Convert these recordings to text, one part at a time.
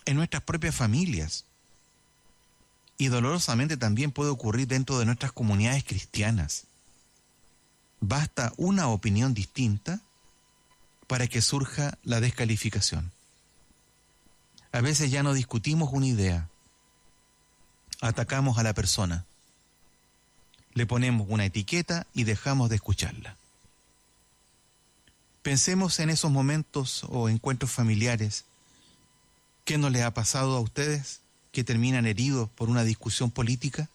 en nuestras propias familias. Y dolorosamente también puede ocurrir dentro de nuestras comunidades cristianas. Basta una opinión distinta para que surja la descalificación. A veces ya no discutimos una idea, atacamos a la persona, le ponemos una etiqueta y dejamos de escucharla. Pensemos en esos momentos o encuentros familiares. ¿Qué no les ha pasado a ustedes que terminan heridos por una discusión política?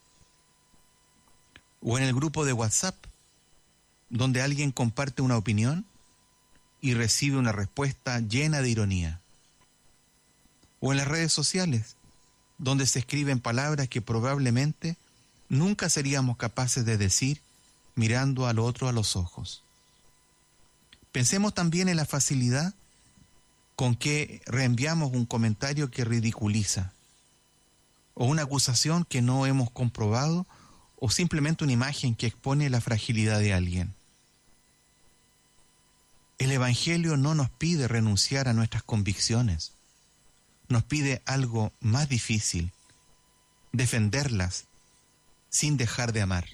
O en el grupo de WhatsApp, donde alguien comparte una opinión y recibe una respuesta llena de ironía. O en las redes sociales, donde se escriben palabras que probablemente nunca seríamos capaces de decir mirando al otro a los ojos. Pensemos también en la facilidad con que reenviamos un comentario que ridiculiza, o una acusación que no hemos comprobado, o simplemente una imagen que expone la fragilidad de alguien. El Evangelio no nos pide renunciar a nuestras convicciones, nos pide algo más difícil: defenderlas sin dejar de amar.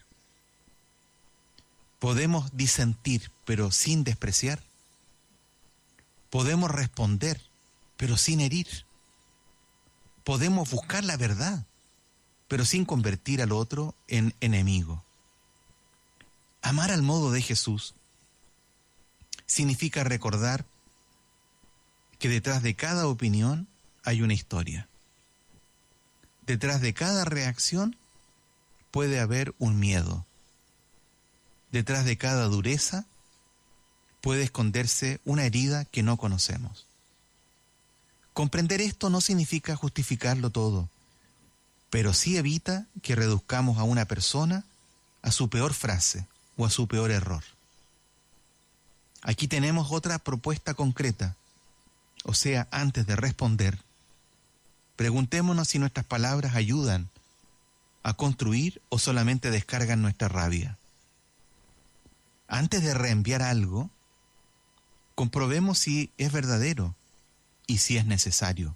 Podemos disentir, pero sin despreciar. Podemos responder, pero sin herir. Podemos buscar la verdad, pero sin convertir al otro en enemigo. Amar al modo de Jesús significa recordar que detrás de cada opinión hay una historia. Detrás de cada reacción puede haber un miedo. Detrás de cada dureza puede esconderse una herida que no conocemos. Comprender esto no significa justificarlo todo, pero sí evita que reduzcamos a una persona a su peor frase o a su peor error. Aquí tenemos otra propuesta concreta, o sea, antes de responder, preguntémonos si nuestras palabras ayudan a construir o solamente descargan nuestra rabia. Antes de reenviar algo, comprobemos si es verdadero y si es necesario.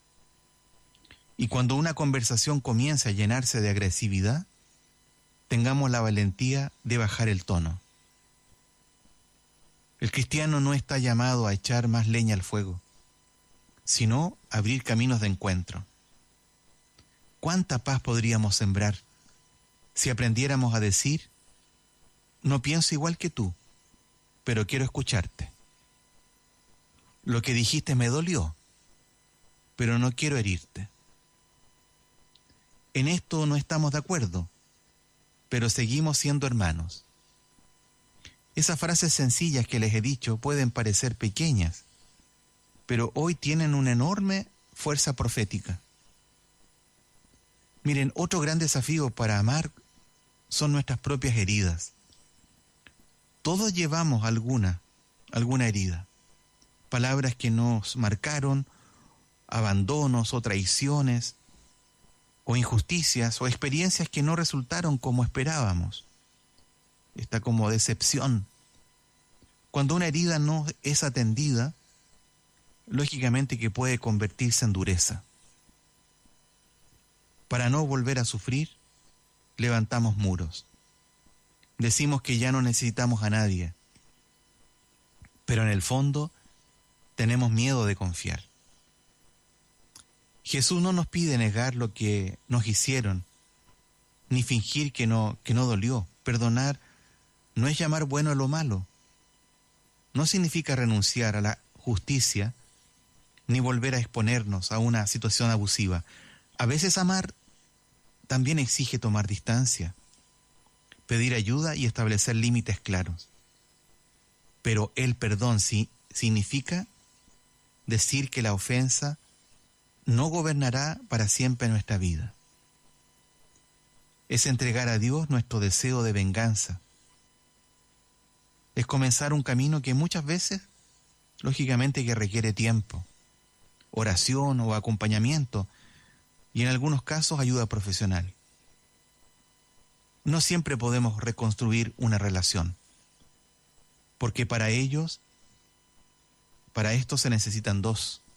Y cuando una conversación comience a llenarse de agresividad, tengamos la valentía de bajar el tono. El cristiano no está llamado a echar más leña al fuego, sino a abrir caminos de encuentro. ¿Cuánta paz podríamos sembrar si aprendiéramos a decir: no pienso igual que tú, pero quiero escucharte? Lo que dijiste me dolió, pero no quiero herirte. En esto no estamos de acuerdo, pero seguimos siendo hermanos. Esas frases sencillas que les he dicho pueden parecer pequeñas, pero hoy tienen una enorme fuerza profética. Miren, otro gran desafío para amar son nuestras propias heridas. Todos llevamos alguna herida. Palabras que nos marcaron, abandonos o traiciones, o injusticias, o experiencias que no resultaron como esperábamos. Está como decepción. Cuando una herida no es atendida, lógicamente que puede convertirse en dureza. Para no volver a sufrir, levantamos muros. Decimos que ya no necesitamos a nadie, pero en el fondo tenemos miedo de confiar. Jesús no nos pide negar lo que nos hicieron, ni fingir que no dolió. Perdonar no es llamar bueno a lo malo. No significa renunciar a la justicia, ni volver a exponernos a una situación abusiva. A veces amar también exige tomar distancia, pedir ayuda y establecer límites claros. Pero el perdón sí significa decir que la ofensa no gobernará para siempre nuestra vida. Es entregar a Dios nuestro deseo de venganza. Es comenzar un camino que muchas veces, lógicamente, que requiere tiempo, oración o acompañamiento, y en algunos casos ayuda profesional. No siempre podemos reconstruir una relación, porque para esto se necesitan dos.